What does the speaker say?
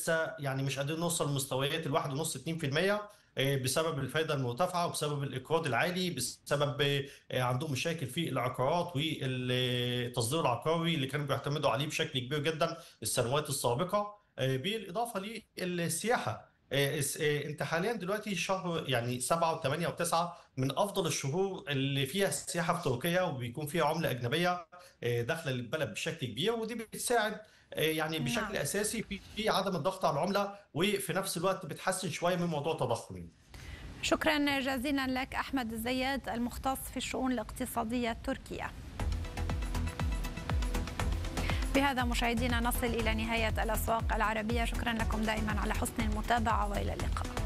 لسه يعني مش قادرين نوصل لمستويات الواحد ونص 2%، بسبب الفائده المرتفعه وبسبب الايراد العالي، بسبب عندهم مشاكل في العقارات والتصدير العقاري اللي كانوا بيعتمدوا عليه بشكل كبير جدا السنوات السابقه، بالاضافه للسياحه. انت حاليا دلوقتي شهر يعني 7 و8 و9 من افضل الشهور اللي فيها السياحه في تركيا، وبيكون فيها عمله اجنبيه داخله للبلد بشكل كبير، ودي بتساعد يعني بشكل نعم. اساسي في عدم الضغط على العمله، وفي نفس الوقت بتحسن شويه من موضوع التضخم. شكرا جزيلا لك أحمد الزيات المختص في الشؤون الاقتصادية التركية. بهذا مشاهدينا نصل إلى نهاية الأسواق العربية، شكرا لكم دائما على حسن المتابعة وإلى اللقاء.